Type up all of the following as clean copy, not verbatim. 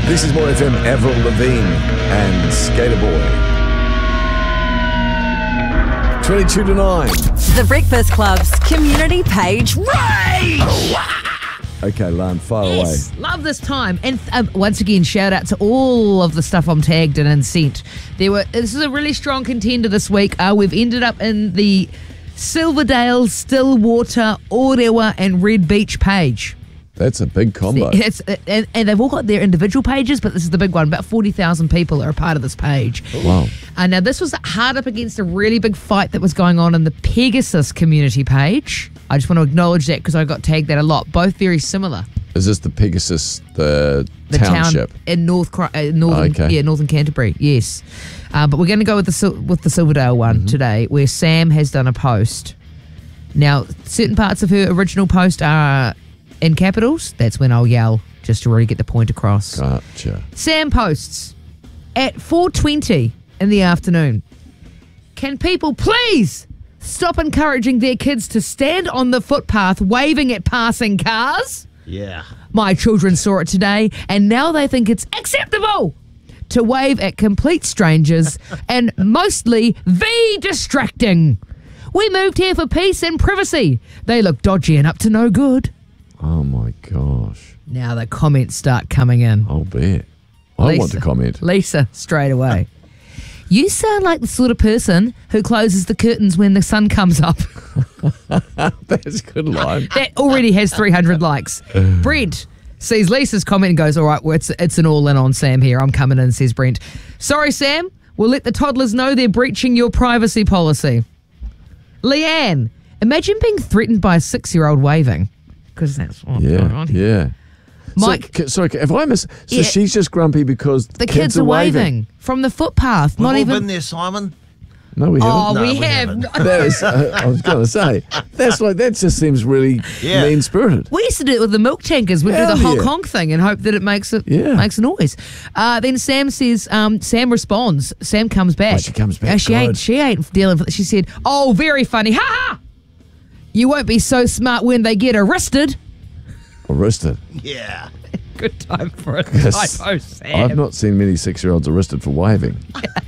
This is More FM, Avril Lavigne and Skater Boy. 22 to 9. The Breakfast Club's community page rage. Okay, Lan, fire Yes, away. love this time. And once again, shout out to all of the stuff I'm tagged in and sent. This is a really strong contender this week. We've ended up in the Silverdale, Stillwater, Orewa and Red Beach page. That's a big combo. And they've all got their individual pages, but this is the big one. About 40,000 people are a part of this page. Wow. Now, this was hard up against a really big fight that was going on in the Pegasus community page. I just want to acknowledge that because I got tagged that a lot. Both very similar. Is this the Pegasus, the town township? in northern Canterbury, yes. But we're going to go with the Silverdale one today, where Sam has done a post. Now, certain parts of her original post are in capitals. That's when I'll yell, just to really get the point across. Gotcha. Sam posts, at 4:20 in the afternoon, can people please stop encouraging their kids to stand on the footpath waving at passing cars? Yeah. My children saw it today, and now they think it's acceptable to wave at complete strangers and mostly distracting. We moved here for peace and privacy. They look dodgy and up to no good. Oh, my gosh. Now the comments start coming in. I'll bet. I want to comment. Lisa, straight away. You sound like the sort of person who closes the curtains when the sun comes up. That's a good line. That already has 300 likes. Brent sees Lisa's comment and goes, all right, well, it's an all-in on Sam here. I'm coming in, says Brent. Sorry, Sam. We'll let the toddlers know they're breaching your privacy policy. Leanne, imagine being threatened by a 6-year-old waving. Because that's what's going on here. Yeah. Mike, Sorry, have I missed? So Yeah. she's just grumpy because the kids are waving from the footpath. We've Not all even. been there, Simon. No, we haven't. Oh, No, we we have. haven't. That is, I was going to say, that just seems really Yeah. mean-spirited. We used to do it with the milk tankers. We'd do Hell the honk yeah. honk thing and hope that it makes a noise. Then Sam says, Sam responds. Sam comes back. Oh, she comes back, She good. ain't dealing with it. She said, oh, very funny. Ha ha! You won't be so smart when they get arrested. Arrested. Yeah. Good time for a Yes. typo, Sam. I've not seen many 6-year-olds arrested for waving.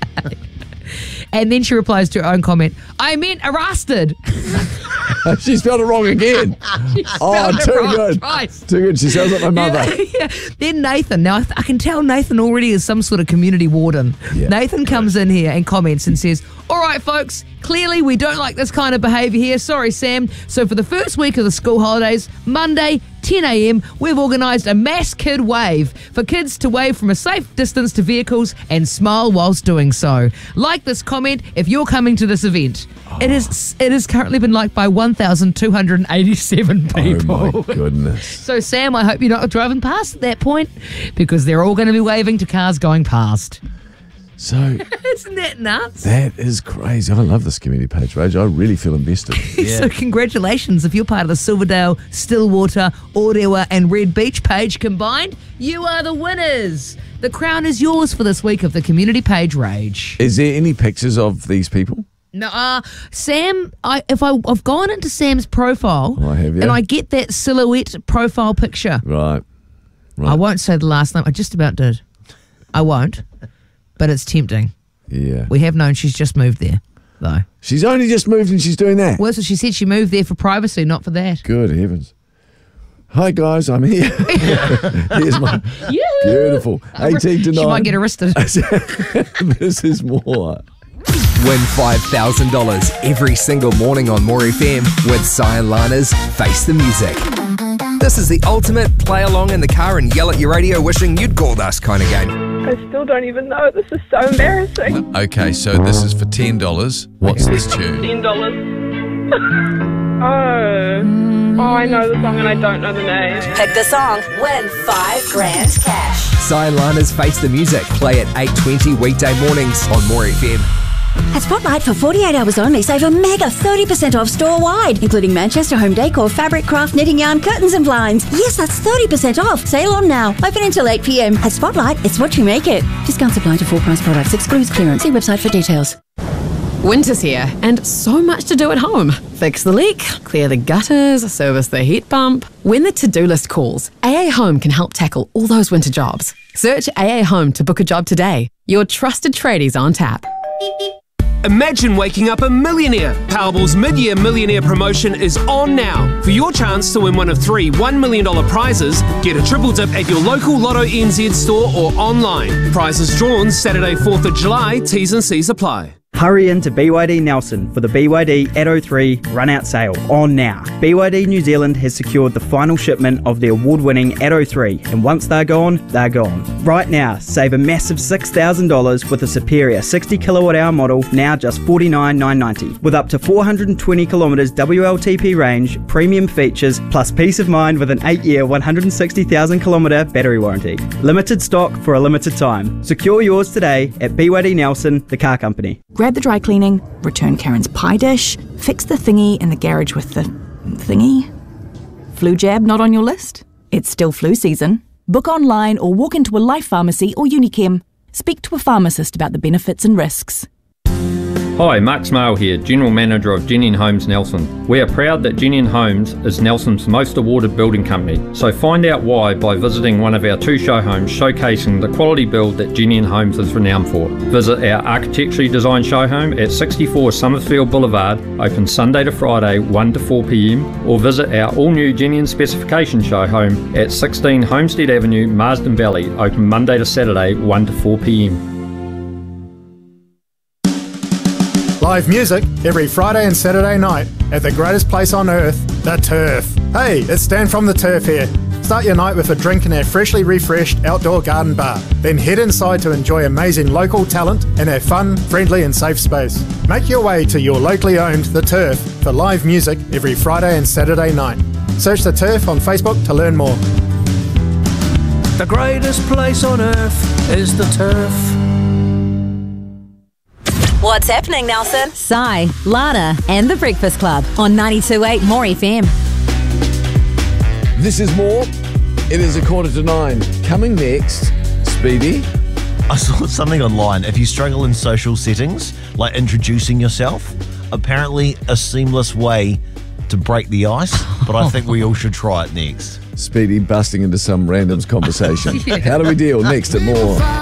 And then she replies to her own comment, I meant arrested. She spelled it wrong again. spelled it too wrong good. twice. Too good. She sounds like my mother. Yeah. Then Nathan. Now, I can tell Nathan already is some sort of community warden. Yeah. Nathan comes in here and comments and says, all right, folks, clearly we don't like this kind of behaviour here. Sorry, Sam. So for the first week of the school holidays, Monday, 10 a.m, we've organised a mass kid wave for kids to wave from a safe distance to vehicles and smile whilst doing so. Like this comment if you're coming to this event. It has currently been liked by 1,287 people. Oh, my goodness. So, Sam, I hope you're not driving past at that point because they're all going to be waving to cars going past. So, Isn't that nuts? that is crazy. I love this community page, Rage. I really feel invested. So, congratulations. If you're part of the Silverdale, Stillwater, Orewa and Red Beach page combined, you are the winners. The crown is yours for this week of the community page rage. Is there any pictures of these people? No, Sam, I've gone into Sam's profile Oh, have you? and I get that silhouette profile picture. Right. I won't say the last name. I just about did. I won't, but it's tempting. Yeah. We have known she's just moved there, though. She's only just moved and she's doing that. Well, so she said she moved there for privacy, not for that. Good heavens. Hi, guys. I'm here. Here's my beautiful 18 to 9. She might get arrested. This is more. Win $5,000 every single morning on More FM with Cyan Lana's Face the Music. This is the ultimate play along in the car and yell at your radio wishing you'd called us kind of game. I still don't even know. This is so embarrassing. Okay, so this is for $10. What's this tune? $10. Oh, I know the song and I don't know the name. Pick the song, win $5,000 cash. Cyan Lana's Face the Music. Play at 8:20 weekday mornings on More FM. At Spotlight, for 48 hours only, save a mega 30% off store-wide, including Manchester home decor, fabric, craft, knitting yarn, curtains and blinds. Yes, that's 30% off. Sale on now. Open until 8 p.m. At Spotlight, it's what you make it. Discounts apply to full-price products. Excludes clearance. See website for details. Winter's here, and so much to do at home. Fix the leak, clear the gutters, service the heat pump. When the to-do list calls, AA Home can help tackle all those winter jobs. Search AA Home to book a job today. Your trusted tradies on tap. Imagine waking up a millionaire. Powerball's mid-year millionaire promotion is on now. For your chance to win one of 3 $1 million prizes, get a triple dip at your local Lotto NZ store or online. Prizes drawn Saturday 4th of July, T's and C's apply. Hurry into BYD Nelson for the BYD Atto 3 run-out sale on now. BYD New Zealand has secured the final shipment of the award-winning Atto 3, and once they're gone, they're gone. Right now, save a massive $6,000 with a superior 60 kilowatt-hour model, now just $49,990, with up to 420 kilometres WLTP range, premium features, plus peace of mind with an 8-year, 160,000 kilometre battery warranty. Limited stock for a limited time. Secure yours today at BYD Nelson, the car company. Grab the dry cleaning, return Karen's pie dish, fix the thingy in the garage with the thingy. Flu jab not on your list? It's still flu season. Book online or walk into a Life Pharmacy or Unichem. Speak to a pharmacist about the benefits and risks. Hi, Mark Smale here, General Manager of Jenny & Homes Nelson. We are proud that Jenny & Homes is Nelson's most awarded building company, so find out why by visiting one of our 2 show homes showcasing the quality build that Jenny & Homes is renowned for. Visit our architecturally designed show home at 64 Summersfield Boulevard, open Sunday to Friday 1 to 4 p.m, or visit our all-new Jenny & Specification show home at 16 Homestead Avenue, Marsden Valley, open Monday to Saturday 1 to 4 p.m. Live music every Friday and Saturday night at the greatest place on earth, The Turf. Hey, it's Dan from The Turf here. Start your night with a drink in our freshly refreshed outdoor garden bar. Then head inside to enjoy amazing local talent in our fun, friendly and safe space. Make your way to your locally owned The Turf for live music every Friday and Saturday night. Search The Turf on Facebook to learn more. The greatest place on earth is The Turf. What's happening, Nelson? Sai, Lana, and The Breakfast Club on 92.8 More FM. This is more. It is 8:45. Coming next, Speedy. I saw something online. If you struggle in social settings, like introducing yourself, apparently a seamless way to break the ice, but I think we all should try it next. Speedy busting into some random's conversation. How do we deal? Next at More.